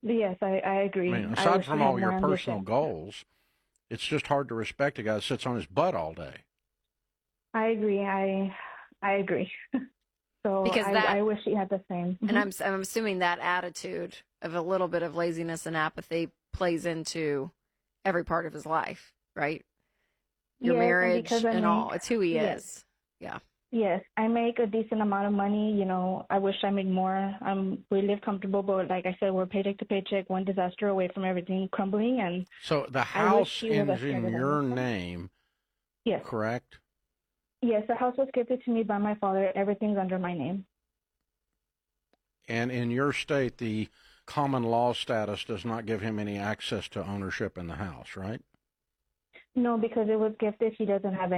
Yes, I I agree. mean, I aside wish he from had all more your personal ambition. goals, it's just hard to respect a guy that sits on his butt all day. I agree. I agree. So Because that, I wish he had the same. and I'm assuming that attitude of a little bit of laziness and apathy plays into every part of his life, right? Your Yes, and marriage because I and make all. It's who he yes. is. Yeah. Yes, I make a decent amount of money. I wish I made more. We live comfortable, but like I said, we're paycheck to paycheck, one disaster away from everything crumbling. And So the I wish house he was as is in strong as I your am. name, Yes, correct? yes, the house was gifted to me by my father. Everything's under my name. And in your state, the common law status does not give him any access to ownership in the house, right? No, because it was gifted. He doesn't have